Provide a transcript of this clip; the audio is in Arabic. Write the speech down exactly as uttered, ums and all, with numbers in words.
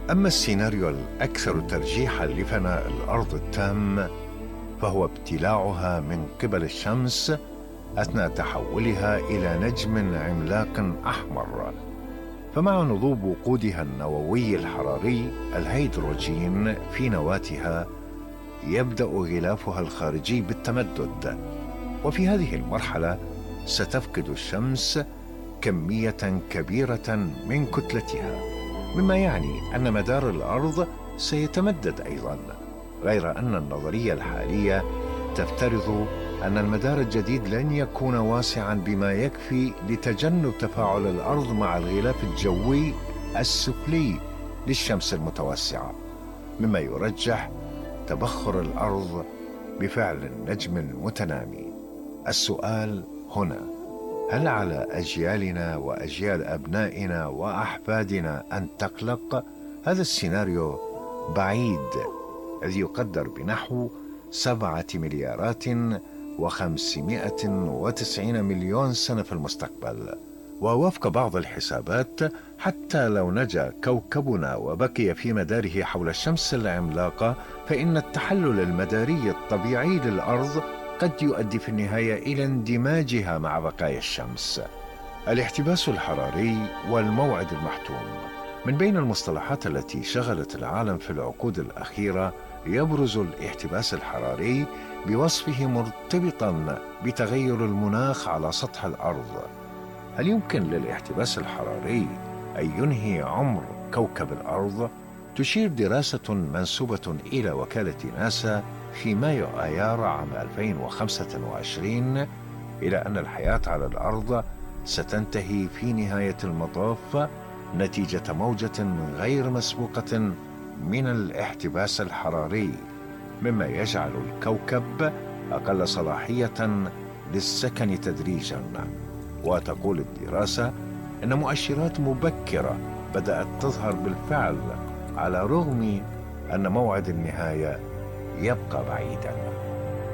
أما السيناريو الأكثر ترجيحاً لفناء الأرض التام فهو ابتلاعها من قبل الشمس أثناء تحولها إلى نجم عملاق أحمر. فمع نضوب وقودها النووي الحراري الهيدروجين في نواتها يبدأ غلافها الخارجي بالتمدد، وفي هذه المرحلة ستفقد الشمس كمية كبيرة من كتلتها، مما يعني أن مدار الأرض سيتمدد أيضا، غير أن النظرية الحالية تفترض أن المدار الجديد لن يكون واسعا بما يكفي لتجنب تفاعل الأرض مع الغلاف الجوي السفلي للشمس المتوسعة، مما يرجح تبخر الأرض بفعل النجم المتنامي. السؤال هنا: هل على أجيالنا وأجيال أبنائنا وأحفادنا أن تقلق؟ هذا السيناريو بعيد، إذ يقدر بنحو سبعة مليارات وخمسمائة وتسعين مليون سنة في المستقبل. ووفق بعض الحسابات، حتى لو نجا كوكبنا وبقي في مداره حول الشمس العملاقة، فإن التحلل المداري الطبيعي للأرض قد يؤدي في النهاية إلى اندماجها مع بقايا الشمس. الاحتباس الحراري والموعد المحتوم من بين المصطلحات التي شغلت العالم في العقود الأخيرة. يبرز الاحتباس الحراري بوصفه مرتبطا بتغير المناخ على سطح الأرض. هل يمكن للاحتباس الحراري أن ينهي عمر كوكب الأرض؟ تشير دراسة منسوبة إلى وكالة ناسا في مايو آيار عام ألفين وخمسة وعشرين إلى أن الحياة على الأرض ستنتهي في نهاية المطاف نتيجة موجة غير مسبوقة من الاحتباس الحراري، مما يجعل الكوكب أقل صلاحية للسكن تدريجا. وتقول الدراسة إن مؤشرات مبكرة بدأت تظهر بالفعل، على الرغم أن موعد النهاية يبقى بعيدا.